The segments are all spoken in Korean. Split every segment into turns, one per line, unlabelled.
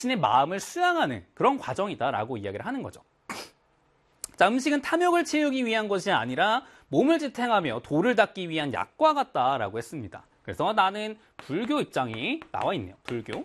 자신의 마음을 수양하는 그런 과정이다라고 이야기를 하는 거죠. 자, 음식은 탐욕을 채우기 위한 것이 아니라 몸을 지탱하며 도를 닦기 위한 약과 같다라고 했습니다. 그래서 나는 불교 입장이 나와 있네요. 불교.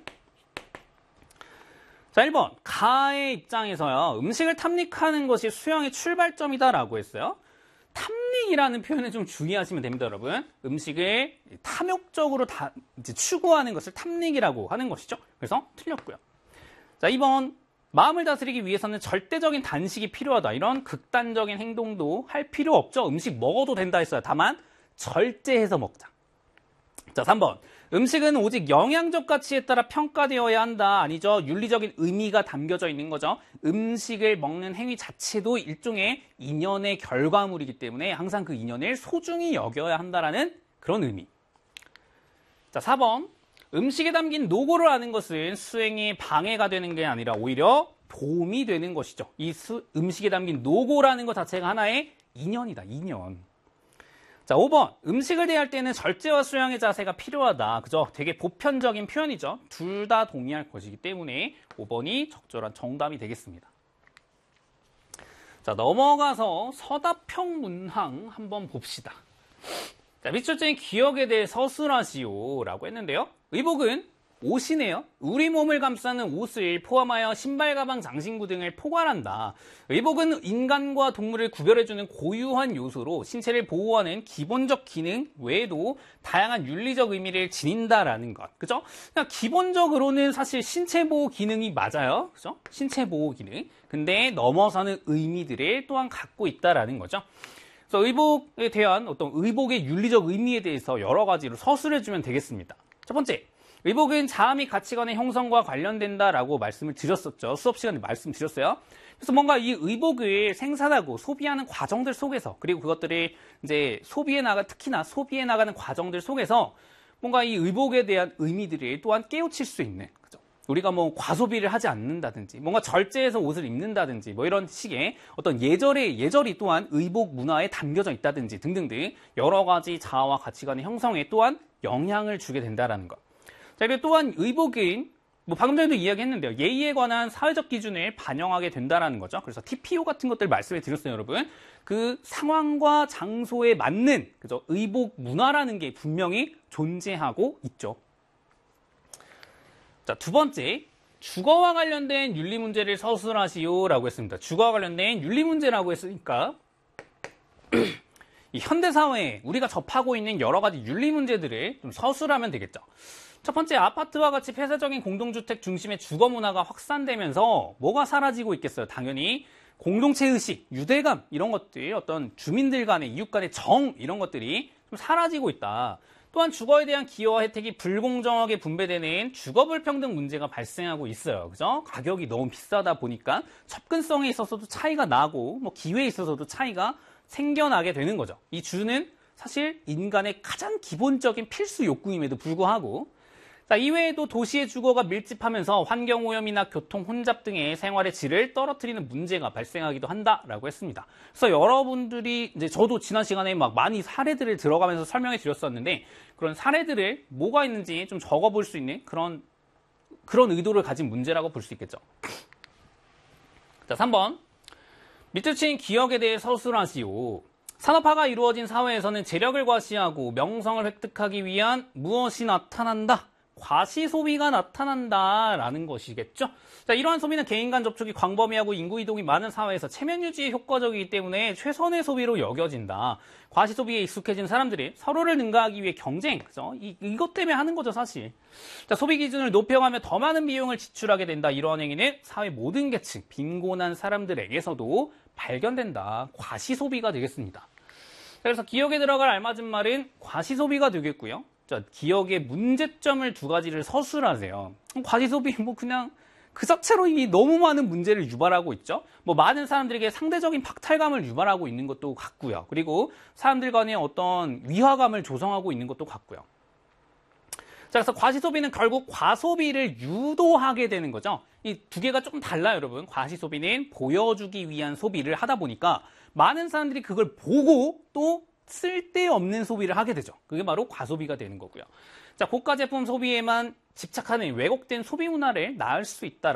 자, 1번. 가의 입장에서요. 음식을 탐닉하는 것이 수양의 출발점이다라고 했어요. 탐닉이라는 표현을 좀 주의하시면 됩니다, 여러분. 음식을 탐욕적으로 이제 추구하는 것을 탐닉이라고 하는 것이죠. 그래서 틀렸고요. 자, 2번. 마음을 다스리기 위해서는 절대적인 단식이 필요하다. 이런 극단적인 행동도 할 필요 없죠. 음식 먹어도 된다 했어요. 다만 절제해서 먹자. 자, 3번. 음식은 오직 영양적 가치에 따라 평가되어야 한다. 아니죠. 윤리적인 의미가 담겨져 있는 거죠. 음식을 먹는 행위 자체도 일종의 인연의 결과물이기 때문에 항상 그 인연을 소중히 여겨야 한다라는 그런 의미. 자, 4번. 음식에 담긴 노고를 아는 것은 수행에 방해가 되는 게 아니라 오히려 도움이 되는 것이죠. 이 음식에 담긴 노고라는 것 자체가 하나의 인연이다. 인연. 자, 5번. 음식을 대할 때는 절제와 수양의 자세가 필요하다. 그죠? 되게 보편적인 표현이죠. 둘 다 동의할 것이기 때문에 5번이 적절한 정답이 되겠습니다. 자, 넘어가서 서답형 문항 한번 봅시다. 자, 밑줄적인 기억에 대해 서술하시오 라고 했는데요. 의복은 옷이네요. 우리 몸을 감싸는 옷을 포함하여 신발, 가방, 장신구 등을 포괄한다. 의복은 인간과 동물을 구별해주는 고유한 요소로 신체를 보호하는 기본적 기능 외에도 다양한 윤리적 의미를 지닌다라는 것. 그죠? 그러니까 기본적으로는 사실 신체 보호 기능이 맞아요. 그죠? 신체 보호 기능. 근데 넘어서는 의미들을 또한 갖고 있다라는 거죠. 그래서 의복에 대한 어떤 의복의 윤리적 의미에 대해서 여러 가지로 서술해주면 되겠습니다. 첫 번째, 의복은 자아 및 가치관의 형성과 관련된다라고 말씀을 드렸었죠. 수업 시간에 말씀드렸어요. 그래서 뭔가 이 의복을 생산하고 소비하는 과정들 속에서, 그리고 그것들을 이제 특히나 소비해 나가는 과정들 속에서 뭔가 이 의복에 대한 의미들을 또한 깨우칠 수 있는, 그죠? 우리가 뭐 과소비를 하지 않는다든지, 뭔가 절제해서 옷을 입는다든지, 뭐 이런 식의 어떤 예절이 또한 의복 문화에 담겨져 있다든지 등등등 여러 가지 자아와 가치관의 형성에 또한 영향을 주게 된다라는 것. 자, 그리고 또한 의복은 뭐 방금 전에도 이야기했는데요. 예의에 관한 사회적 기준을 반영하게 된다라는 거죠. 그래서 TPO 같은 것들 말씀해 드렸어요, 여러분. 그 상황과 장소에 맞는 그죠? 의복 문화라는 게 분명히 존재하고 있죠. 자, 두 번째, 주거와 관련된 윤리 문제를 서술하시오라고 했습니다. 주거와 관련된 윤리 문제라고 했으니까 이 현대 사회에 우리가 접하고 있는 여러 가지 윤리 문제들을 좀 서술하면 되겠죠. 첫 번째, 아파트와 같이 폐쇄적인 공동주택 중심의 주거 문화가 확산되면서 뭐가 사라지고 있겠어요? 당연히 공동체 의식, 유대감 이런 것들, 어떤 주민들 간의 이웃 간의 정 이런 것들이 좀 사라지고 있다. 또한 주거에 대한 기여와 혜택이 불공정하게 분배되는 주거 불평등 문제가 발생하고 있어요. 그죠? 가격이 너무 비싸다 보니까 접근성에 있어서도 차이가 나고 뭐 기회에 있어서도 차이가 생겨나게 되는 거죠. 이 주는 사실 인간의 가장 기본적인 필수 욕구임에도 불구하고 자, 이외에도 도시의 주거가 밀집하면서 환경오염이나 교통 혼잡 등의 생활의 질을 떨어뜨리는 문제가 발생하기도 한다라고 했습니다. 그래서 여러분들이 이제 저도 지난 시간에 막 많이 사례들을 들어가면서 설명해 드렸었는데 그런 사례들을 뭐가 있는지 좀 적어볼 수 있는 그런 의도를 가진 문제라고 볼 수 있겠죠. 자, 3번. 밑줄 친 기억에 대해 서술하시오. 산업화가 이루어진 사회에서는 재력을 과시하고 명성을 획득하기 위한 무엇이 나타난다? 과시소비가 나타난다라는 것이겠죠. 자, 이러한 소비는 개인 간 접촉이 광범위하고 인구 이동이 많은 사회에서 체면 유지에 효과적이기 때문에 최선의 소비로 여겨진다. 과시소비에 익숙해진 사람들이 서로를 능가하기 위해 경쟁, 그죠? 이것 때문에 하는 거죠, 사실. 자, 소비 기준을 높여가며 더 많은 비용을 지출하게 된다. 이러한 행위는 사회 모든 계층, 빈곤한 사람들에게서도 발견된다. 과시소비가 되겠습니다. 자, 그래서 기억에 들어갈 알맞은 말은 과시소비가 되겠고요. 자, 기억의 문제점을 두 가지를 서술하세요. 과시소비 뭐 그냥 그 자체로 이미 너무 많은 문제를 유발하고 있죠. 뭐 많은 사람들에게 상대적인 박탈감을 유발하고 있는 것도 같고요. 그리고 사람들 간의 어떤 위화감을 조성하고 있는 것도 같고요. 자, 그래서 과시소비는 결국 과소비를 유도하게 되는 거죠. 이 두 개가 조금 달라요, 여러분. 과시소비는 보여주기 위한 소비를 하다 보니까 많은 사람들이 그걸 보고 또 쓸데없는 소비를 하게 되죠. 그게 바로 과소비가 되는 거고요. 자, 고가 제품 소비에만 집착하는 왜곡된 소비 문화를 낳을 수 있다.